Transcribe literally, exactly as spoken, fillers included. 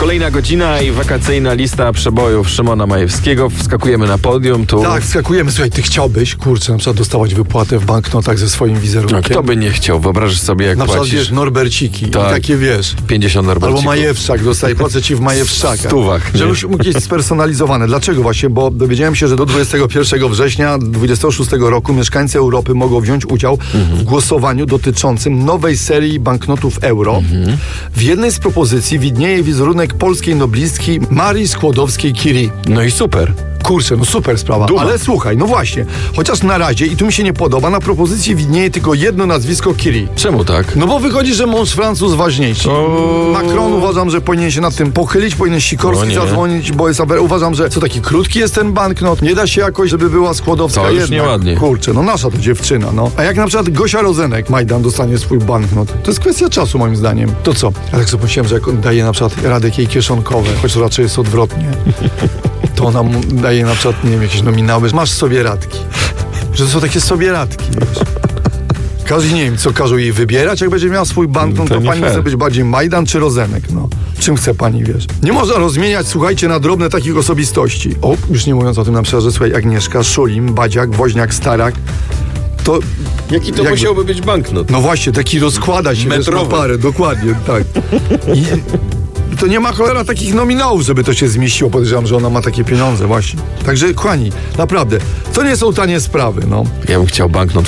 Kolejna godzina i wakacyjna lista przebojów Szymona Majewskiego. Wskakujemy na podium. Tu... Tak, wskakujemy. Słuchaj, ty chciałbyś, kurczę, na przykład dostawać wypłatę w banknotach ze swoim wizerunkiem. No, kto by nie chciał? Wyobrażasz sobie, jak na płacisz... Na przykład, wiesz, Norberciki. Tak. I takie, wiesz... pięćdziesiąt Norbercików. Albo Majewszak dostaje, płacę ci w Majewszczakach. W stówach. Żebyś mógł mieć spersonalizowane. Dlaczego właśnie? Bo dowiedziałem się, że do dwudziestego pierwszego września dwudziestego szóstego roku mieszkańcy Europy mogą wziąć udział mhm. w głosowaniu dotyczącym nowej serii banknotów euro. Mhm. W jednej z propozycji widnieje wizerunek polskiej noblistki Marii Skłodowskiej-Curie. No i super. Kurczę, no super sprawa. Duma. Ale słuchaj, no właśnie, chociaż na razie, i tu mi się nie podoba, na propozycji widnieje tylko jedno nazwisko Curie. Czemu tak? No bo wychodzi, że mąż Francuz ważniejszy. O... Macron uważam, że powinien się nad tym pochylić, powinien Sikorski zadzwonić, bo jest afer... Uważam, że co taki krótki jest ten banknot, nie da się jakoś, żeby była Skłodowska to jednak. już nieładnie. Kurczę, no nasza to dziewczyna, no. A jak na przykład Gosia Rozenek, Majdan, dostanie swój banknot, to jest kwestia czasu moim zdaniem. To co? Ja tak sobie pomyślałem, że jak on daje na przykład Radek jej kieszonkowe, choć raczej jest odwrotnie. To ona mu daje na przykład, nie wiem, jakieś nominały. Masz sobie radki. Że to są takie sobie radki, wiesz. Każdy, nie wiem, co każą jej wybierać, jak będzie miała swój banknot, to, to pani fair. Chce być bardziej Majdan czy Rozenek, no. Czym chce pani, wiesz? Nie można rozmieniać, słuchajcie, na drobne takich osobistości. O, już nie mówiąc o tym na przykład, że słuchaj, Agnieszka, Szulim, Badziak, Woźniak, Starak, to... Jaki to jakby, musiałby być banknot? No właśnie, taki rozkłada się, wiesz, na parę, dokładnie, tak. I... To nie ma cholera takich nominałów, żeby to się zmieściło. Podejrzewam, że ona ma takie pieniądze właśnie. Także, kochani, naprawdę, to nie są tanie sprawy, no. Ja bym chciał banknot